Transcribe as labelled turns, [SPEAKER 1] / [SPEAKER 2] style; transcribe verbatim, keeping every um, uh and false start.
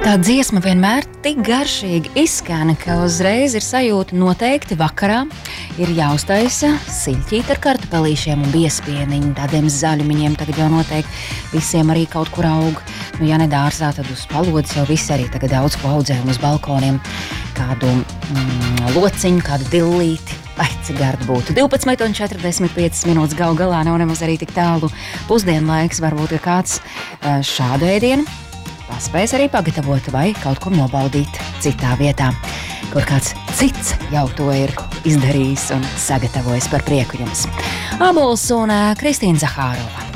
[SPEAKER 1] Tā dziesma vienmēr tik garšīgi izskan, ka uzreiz ir sajūta noteikti vakarā ir jāuztaisa siļķīt ar kartupelīšiem un biespieniņu, tādiem zaļumiņiem tagad jau noteikti visiem arī kaut kur aug. Nu, ja ne dārzā, tad uz palodas jau visi arī tagad daudz ko audzē un uz balkoniem kādu mm, lociņu, kādu dillīti. Ai, cik gardi būtu. divpadsmit un četrdesmit piecas minūtes gal galā nav nemaz arī tik tālu pusdienlaiks. Varbūt ir kāds šādu ēdienu paspēs arī pagatavot vai kaut kur nobaudīt citā vietā, kur kāds cits jau to ir izdarījis un sagatavojis par prieku jums. Abuls un Kristīna Zahārova.